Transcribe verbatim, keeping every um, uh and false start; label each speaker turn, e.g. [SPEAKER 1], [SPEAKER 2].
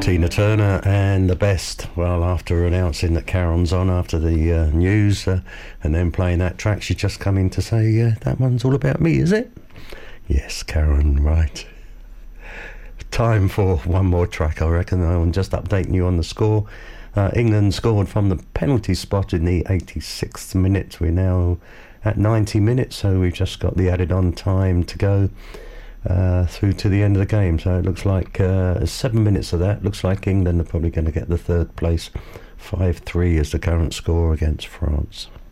[SPEAKER 1] Tina Turner and The Best. Well, after announcing that Karen's on after the uh, news uh, and then playing that track, she's just come in to say, uh, that one's all about me, is it? Yes, Karen, right. Time for one more track, I reckon. I'm just updating you on the score. Uh, England scored from the penalty spot in the eighty-sixth minute. We're now at ninety minutes, so we've just got the added on time to go uh, through to the end of the game. So it looks like uh, seven minutes of that. Looks like England are probably going to get the third place. five three is the current score against France.